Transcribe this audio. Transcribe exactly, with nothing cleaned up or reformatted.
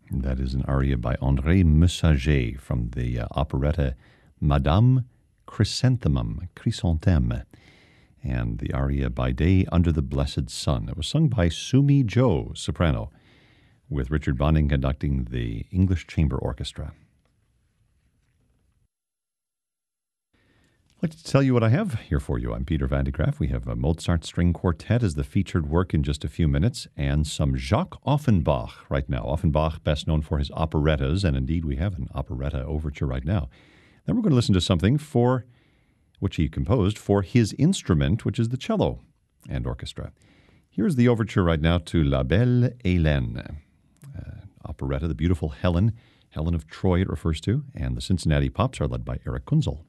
That is an aria by André Messager from the uh, operetta Madame Chrysanthemum, Chrysanthème, and the aria by Day Under the Blessed Sun. It was sung by Sumi Jo, soprano, with Richard Bonning conducting the English Chamber Orchestra. I'd like to tell you what I have here for you. I'm Peter Van de Graaff. We have a Mozart String Quartet as the featured work in just a few minutes, and some Jacques Offenbach right now. Offenbach, best known for his operettas, and indeed we have an operetta overture right now. Then we're going to listen to something for which he composed for his instrument, which is the cello and orchestra. Here's the overture right now to La Belle Hélène, uh, operetta, The Beautiful Helen, Helen of Troy it refers to, and the Cincinnati Pops are led by Eric Kunzel.